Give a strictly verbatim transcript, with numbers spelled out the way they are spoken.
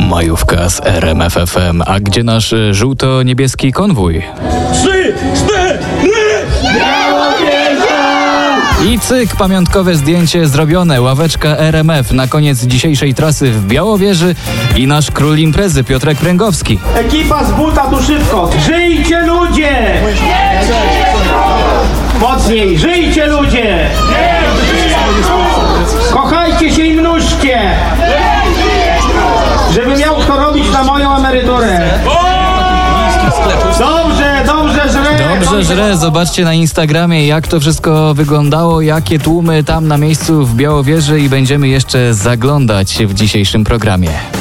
Majówka z R M F F M. A gdzie nasz żółto-niebieski konwój? Trzy, cztery! I cyk, pamiątkowe zdjęcie zrobione. Ławeczka R M F na koniec dzisiejszej trasy w Białowieży i nasz król imprezy Piotrek Pręgowski. Ekipa z buta tu szybko. Żyjcie ludzie! Mocniej, żyjcie ludzie! Kochajcie się i mnóżcie! Żeby miał kto robić na moją emeryturę. Dobrze, dobrze, żre! Dobrze żre, zobaczcie na Instagramie, jak to wszystko wyglądało, jakie tłumy tam na miejscu w Białowieży i będziemy jeszcze zaglądać w dzisiejszym programie.